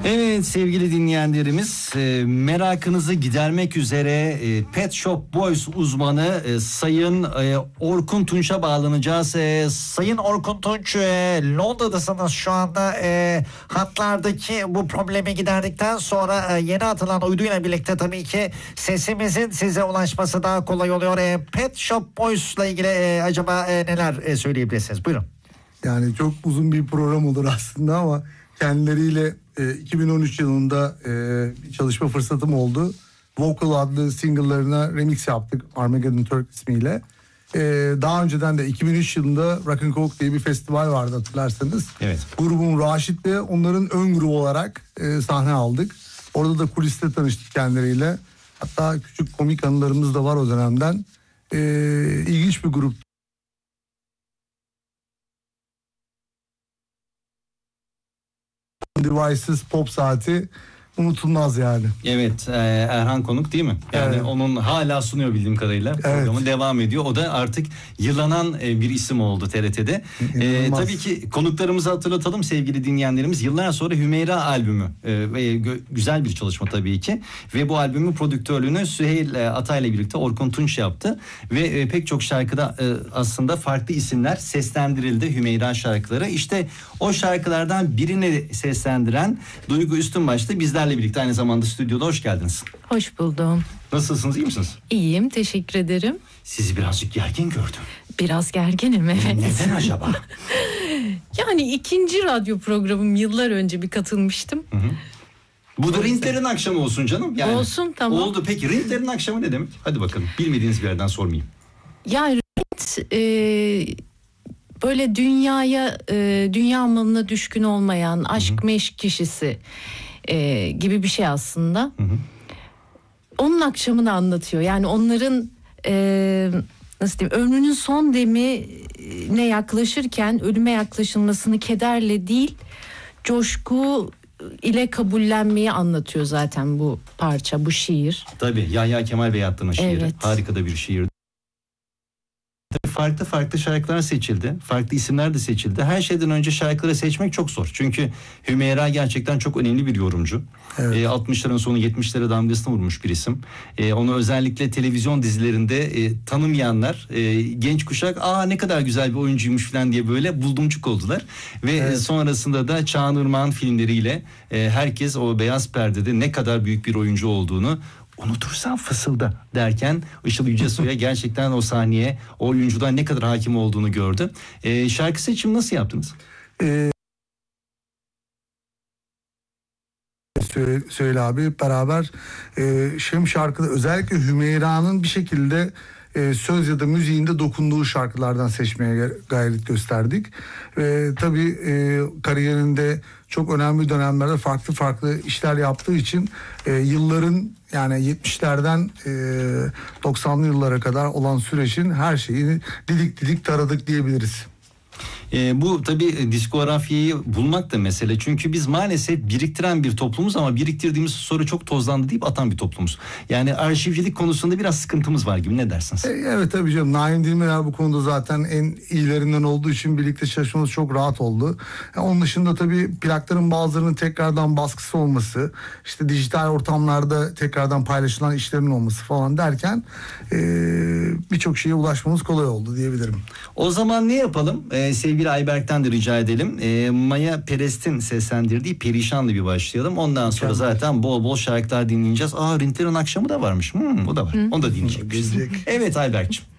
Evet sevgili dinleyenlerimiz, merakınızı gidermek üzere Pet Shop Boys uzmanı Sayın Orkun Tunç'a bağlanacağız. Sayın Orkun Tunç, Londra'dasınız şu anda. Hatlardaki bu problemi giderdikten sonra yeni atılan uyduyla birlikte tabii ki sesimizin size ulaşması daha kolay oluyor. Pet Shop Boys'la ilgili acaba neler söyleyebilirsiniz? Buyurun. Yani çok uzun bir program olur aslında ama kendileriyle 2013 yılında çalışma fırsatım oldu. Vocal adlı single'larına remix yaptık Armageddon Turk ismiyle. Daha önceden de 2003 yılında Rock and Coke diye bir festival vardı hatırlarsanız. Evet. Grubum Raşit ve onların ön grubu olarak sahne aldık. Orada da kuliste tanıştık kendileriyle. Hatta küçük komik anılarımız da var o dönemden. İlginç bir grup. Devices Pop Saati unutulmaz yani. Evet, Erhan Konuk değil mi? Yani evet. Onun hala sunuyor bildiğim kadarıyla. Programı evet. Devam ediyor. O da artık yıllanan bir isim oldu TRT'de. Tabii ki konuklarımızı hatırlatalım sevgili dinleyenlerimiz. Yıllar sonra Hümeyra albümü ve güzel bir çalışma tabii ki. Ve bu albümün prodüktörlüğünü Süheyl Atay'la birlikte Orkun Tunç yaptı. Ve pek çok şarkıda aslında farklı isimler seslendirildi Hümeyra şarkıları. İşte o şarkılardan birini seslendiren Duygu Üstünbaş'ta bizlerle birlikte aynı zamanda stüdyoda. Hoş geldiniz. Hoş buldum. Nasılsınız, iyi misiniz? İyiyim, teşekkür ederim. Sizi birazcık gergin gördüm. Biraz gerginim, evet. Neden acaba? Yani ikinci radyo programım, yıllar önce bir katılmıştım. Hı hı. Bu da Rintlerin akşamı olsun canım. Yani olsun, tamam. Oldu. Peki Rintlerin akşamı ne demek? Hadi bakalım, bilmediğiniz bir yerden sormayayım. Yani Rint böyle dünya malına düşkün olmayan, aşk meşk kişisi gibi bir şey aslında. Hı hı. Onun akşamını anlatıyor. Yani onların nasıl diyeyim, ömrünün son demine yaklaşırken ölüme yaklaşılmasını kederle değil, coşku ile kabullenmeyi anlatıyor zaten bu parça, bu şiir. Tabii Yahya Kemal Beyatlı'nın şiiri. Evet. Harika da bir şiir. Farklı şarkılar seçildi. Farklı isimler de seçildi. Her şeyden önce şarkıları seçmek çok zor. Çünkü Hümeyra gerçekten çok önemli bir yorumcu. Evet. 60'ların sonu 70'lere damgasını vurmuş bir isim. Onu özellikle televizyon dizilerinde tanımayanlar, genç kuşak ne kadar güzel bir oyuncuymuş falan diye böyle buldumcuk oldular. Ve evet. Sonrasında da Çağan Irmak'ın filmleriyle herkes o beyaz perdede ne kadar büyük bir oyuncu olduğunu, unutursan fısılda derken Işıl Yücesoy'a gerçekten o sahneye, o oyuncudan ne kadar hakim olduğunu gördü. Şarkı seçimi nasıl yaptınız? Söyle abi, beraber hem şarkıda özellikle Hümeyra'nın bir şekilde söz ya da müziğinde dokunduğu şarkılardan seçmeye gayret gösterdik. Tabii kariyerinde çok önemli dönemlerde farklı işler yaptığı için yılların, yani 70'lerden 90'lı yıllara kadar olan sürecin her şeyini didik taradık diyebiliriz. Bu tabii diskografyayı bulmak da mesele. Çünkü biz maalesef biriktiren bir toplumuz ama biriktirdiğimiz sonra çok tozlandı deyip atan bir toplumuz. Yani arşivcilik konusunda biraz sıkıntımız var gibi, ne dersiniz? Evet tabii canım. Naim Dilmeler bu konuda zaten en iyilerinden olduğu için birlikte çalışmamız çok rahat oldu. Onun dışında tabii plakların bazılarının tekrardan baskısı olması, işte dijital ortamlarda tekrardan paylaşılan işlerin olması falan derken birçok şeye ulaşmamız kolay oldu diyebilirim. O zaman ne yapalım? Sevgili Ayberk'ten de rica edelim. Maya Perest'in seslendirdiği Perişan'la bir başlayalım. Ondan sonra zaten bol bol şarkılar dinleyeceğiz. Rintlerin akşamı da varmış. O da var. Onu da dinleyecekmişiz. Evet Ayberk'ciğim.